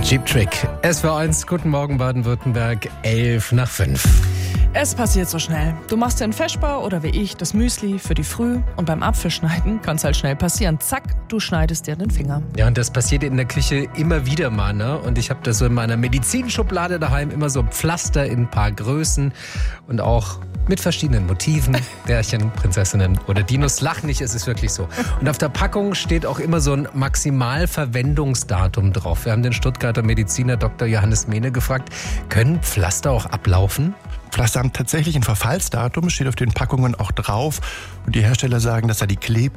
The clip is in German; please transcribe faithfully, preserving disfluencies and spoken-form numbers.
Cheap Trick. S W eins, guten Morgen Baden-Württemberg, elf nach fünf. Es passiert so schnell. Du machst dir einen Feschbar oder wie ich das Müsli für die Früh und beim Apfelschneiden kann es halt schnell passieren. Zack, du schneidest dir den Finger. Ja, und das passiert in der Küche immer wieder mal, ne? Und ich habe da so in meiner Medizinschublade daheim immer so Pflaster in ein paar Größen und auch mit verschiedenen Motiven, Bärchen, Prinzessinnen oder Dinos. Lach nicht, es ist wirklich so. Und auf der Packung steht auch immer so ein Maximalverwendungsdatum drauf. Wir haben den Stuttgarter Mediziner Doktor Johannes Mehne gefragt, können Pflaster auch ablaufen? Pflaster haben tatsächlich ein Verfallsdatum, steht auf den Packungen auch drauf. Und die Hersteller sagen, dass da die Kleb